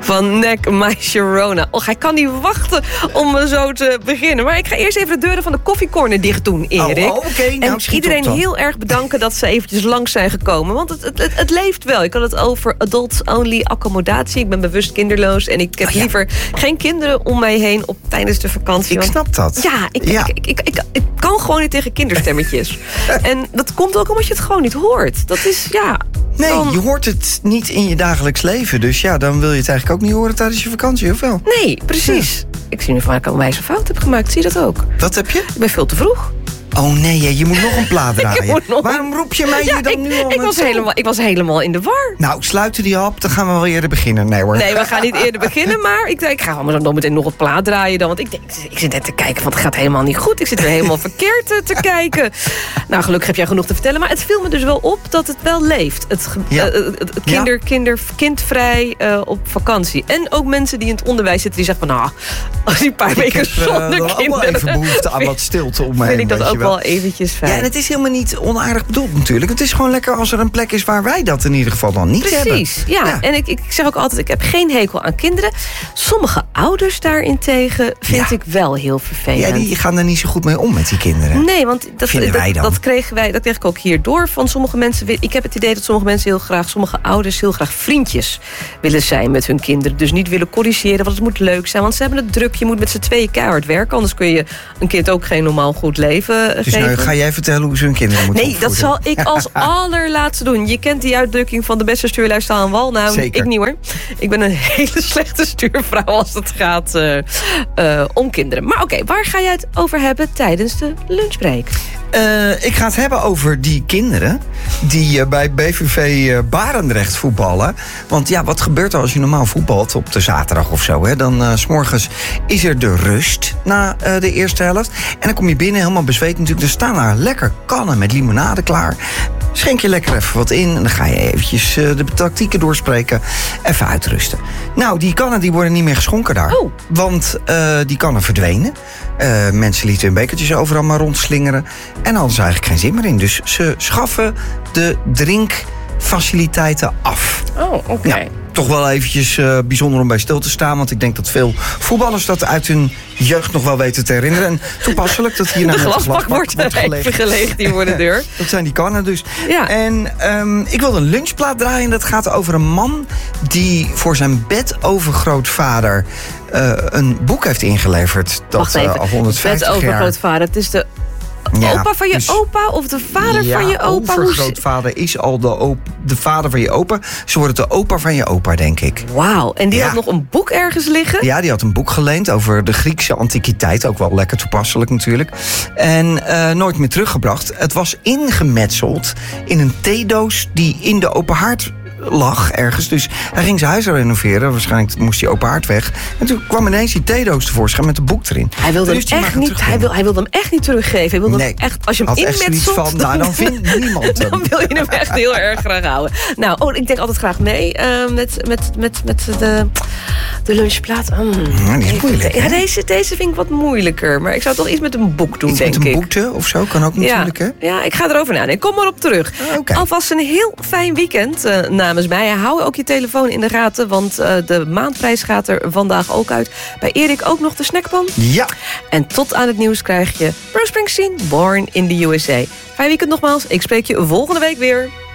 van Neck My Sharona. Och, hij kan niet wachten om zo te beginnen. Maar ik ga eerst even de deuren van de koffiecorner dicht doen, Erik. Oké. Nou, en iedereen heel erg bedanken dat ze eventjes langs zijn gekomen. Want het leeft wel. Ik had het over adult-only accommodatie. Ik ben bewust kinderloos. En ik heb liever geen kinderen om mij heen tijdens de vakantie. Ik snap dat. Ja, ik kan gewoon niet tegen kinderstemmetjes. En dat komt ook omdat je het gewoon niet hoort. Dat is, Nee, je hoort het niet in je dagelijks leven. Dus dan wil je het eigenlijk ook niet horen tijdens je vakantie, of wel? Nee, precies. Ja. Ik zie nu vaak ik een wijze fout heb gemaakt. Zie je dat ook? Wat heb je? Ik ben veel te vroeg. Oh nee, je moet nog een plaat draaien. Waarom roep je mij hier dan nu al? Ik was helemaal in de war. Nou, sluiten die hap, dan gaan we wel eerder beginnen. Nee hoor. Nee, we gaan niet eerder beginnen, maar ik ga nog meteen nog een plaat draaien dan. Want ik zit net te kijken, want het gaat helemaal niet goed. Ik zit weer helemaal verkeerd te kijken. Nou, gelukkig heb jij genoeg te vertellen. Maar het viel me dus wel op dat het wel leeft. Kindvrij op vakantie. En ook mensen die in het onderwijs zitten, die zeggen van... als die een paar weken zonder kinderen... Ik heb wel even behoefte aan wat stilte om me heen. Vind ik dat ook wel eventjes fijn. Ja, en het is helemaal niet onaardig bedoeld natuurlijk. Het is gewoon lekker als er een plek is waar wij dat in ieder geval dan niet hebben. Precies, ja. En ik zeg ook altijd, ik heb geen hekel aan kinderen. Sommige ouders daarentegen vind ik wel heel vervelend. Ja, die gaan er niet zo goed mee om met die kinderen. Nee, want dat kreeg ik ook hierdoor van sommige mensen. Ik heb het idee dat sommige ouders heel graag vriendjes willen zijn met hun kinderen. Dus niet willen corrigeren, want het moet leuk zijn. Want ze hebben het druk, je moet met z'n tweeën keihard werken. Anders kun je een kind ook geen normaal goed leven geven. Dus nou ga jij vertellen hoe ze hun kinderen moeten opvoeden? Nee, dat zal ik als allerlaatste doen. Je kent die uitdrukking van de beste stuurlui staan aan wal. Nou, zeker. Ik niet hoor. Ik ben een hele slechte stuurvrouw als het gaat om kinderen. Maar oké, waar ga jij het over hebben tijdens de lunchbreak? Ik ga het hebben over die kinderen die bij BVV Barendrecht voetballen. Want wat gebeurt er als je normaal voetbalt op de zaterdag of zo? Hè? Dan 's morgens is er de rust na de eerste helft. En dan kom je binnen helemaal bezweet natuurlijk. Er staan daar lekker kannen met limonade klaar. Schenk je lekker even wat in en dan ga je eventjes de tactieken doorspreken. Even uitrusten. Nou, die kannen die worden niet meer geschonken daar. Oh. Want die kannen verdwenen. Mensen lieten hun bekertjes overal maar rondslingeren. En hadden ze eigenlijk geen zin meer in. Dus ze schaffen de drinkfaciliteiten af. Oh, oké. Nou, toch wel eventjes bijzonder om bij stil te staan. Want ik denk dat veel voetballers dat uit hun jeugd nog wel weten te herinneren. En toepasselijk dat hier naar de glasbak wordt even gelegd hier voor de deur. Dat zijn die kannen dus. Ja. En ik wil een lunchplaat draaien. Dat gaat over een man die voor zijn bedovergrootvader een boek heeft ingeleverd. Wacht even, al 150 jaar. Bedovergrootvader, het is de... opa van je opa of de vader van je opa? Overgrootvader is al de vader van je opa. Ze wordt de opa van je opa, denk ik. Wauw, en die had nog een boek ergens liggen? Ja, die had een boek geleend over de Griekse antiquiteit. Ook wel lekker toepasselijk natuurlijk. En nooit meer teruggebracht. Het was ingemetseld in een theedoos die in de open haard lag ergens. Dus hij ging zijn huis renoveren. Waarschijnlijk moest hij open haard weg. En toen kwam ineens die theedoos tevoorschijn met een boek erin. Hij wilde hem echt niet teruggeven. Hij wilde nee, hem echt, als je hem inmetselt, dan vindt niemand hem. Dan wil je hem echt heel erg graag houden. Nou, ik denk altijd graag mee met de lunchplaat. Die is moeilijk. Ja, deze vind ik wat moeilijker. Maar ik zou toch iets met een boek doen, iets denk ik. Met een boekje of zo, kan ook natuurlijk, hè? Ja, ik ga erover nadenken. Kom maar op terug. Okay. Alvast een heel fijn weekend namens mij. Hou ook je telefoon in de gaten, want de maandprijs gaat er vandaag ook uit. Bij Erik ook nog de snackpan. Ja. En tot aan het nieuws krijg je Bruce Springsteen, Born in the USA. Fijn weekend nogmaals. Ik spreek je volgende week weer.